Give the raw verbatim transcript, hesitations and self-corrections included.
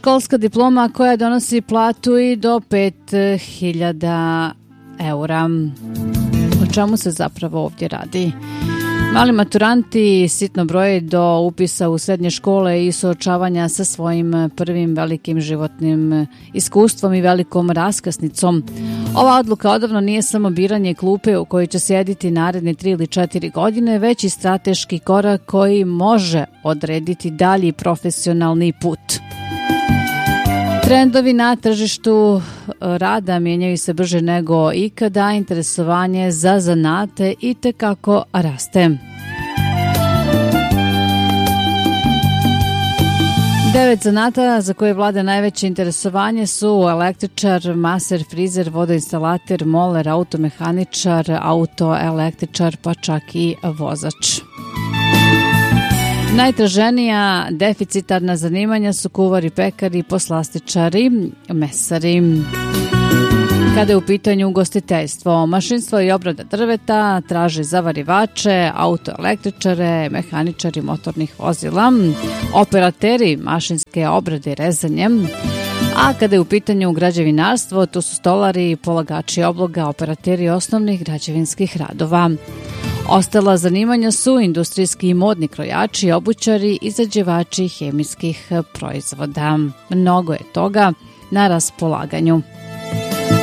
Srednjoškolska diploma koja donosi platu i do pet hiljada eura. O čemu se zapravo ovdje radi? Mali maturanti sitno broje do upisa u srednje škole i suočavanja sa svojim prvim velikim životnim iskustvom i velikom raskrsnicom. Ova odluka odavno nije samo biranje klupe u kojoj će sjediti naredne tri ili četiri godine, već i strateški korak koji može odrediti dalji profesionalni put. Trendovi na tržištu rada mijenjaju se brže nego ikada, interesovanje za zanate i tekako raste. Devet zanata za koje vlada najveće interesovanje su električar, maser, frizer, vodoinstalater, moler, automehaničar, autoelektričar, pa čak i vozač. Najtraženija deficitarna zanimanja su kuvari, pekari, poslastičari, mesari. Kada je u pitanju ugostiteljstvo, mašinstvo i obrada drveta traže zavarivače, autoelektričare, mehaničari motornih vozila, operateri mašinske obrade i rezanje. A kada je u pitanju građevinarstvo, to su stolari, polagači obloga, operateri osnovnih građevinskih radova. Ostala zanimanja su industrijski i modni krojači, obućari, izrađivači hemijskih proizvoda. Mnogo je toga na raspolaganju.